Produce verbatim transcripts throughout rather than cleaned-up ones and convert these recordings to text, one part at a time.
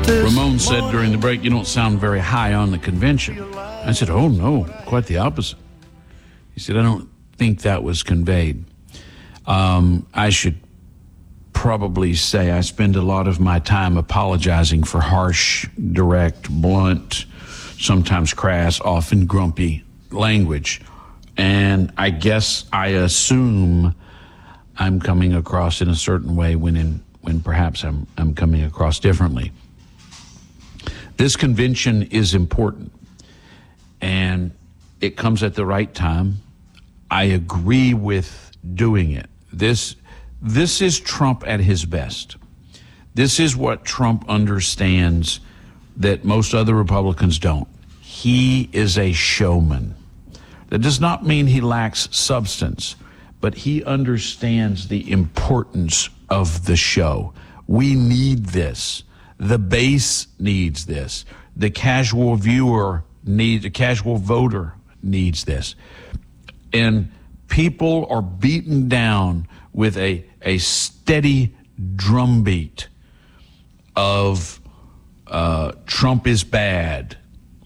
Ramon said during the break, you don't sound very high on the convention. I said, oh, no, quite the opposite. He said, I don't think that was conveyed. Um, I should probably say I spend a lot of my time apologizing for harsh, direct, blunt, sometimes crass, often grumpy language. And I guess I assume I'm coming across in a certain way when in when perhaps I'm I'm coming across differently. This convention is important, and it comes at the right time. I agree with doing it. This this is Trump at his best. This is what Trump understands that most other Republicans don't. He is a showman. That does not mean he lacks substance, but he understands the importance of the show. We need this. The base needs this. The casual viewer needs, the casual voter needs this. And people are beaten down with a, a steady drumbeat of uh, Trump is bad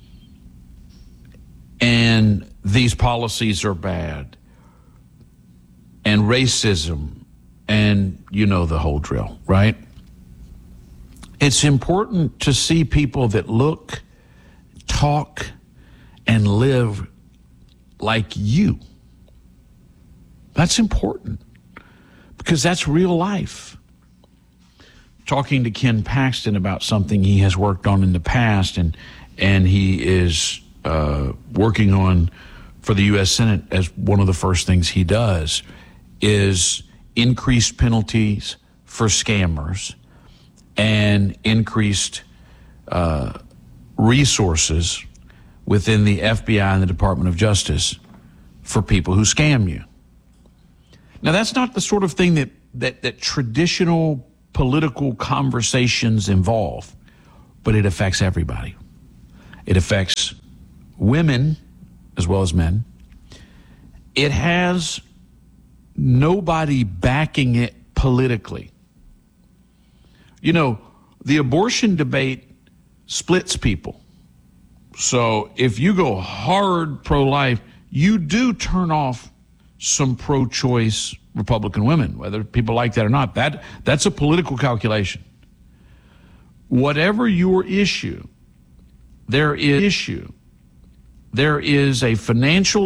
and these policies are bad and racism and you know the whole drill, right? It's important to see people that look, talk, and live like you. That's important because that's real life. Talking to Ken Paxton about something he has worked on in the past and and he is uh, working on for the U S Senate as one of the first things he does is increased penalties for scammers and increased uh, resources within the F B I and the Department of Justice for people who scam you. Now, that's not the sort of thing that, that, that traditional political conversations involve, but it affects everybody. It affects women as well as men. It has nobody backing it politically. You know, the abortion debate splits people. So if you go hard pro-life, you do turn off some pro-choice Republican women, whether people like that or not. That that's a political calculation. Whatever your issue, there is issue. There is a financial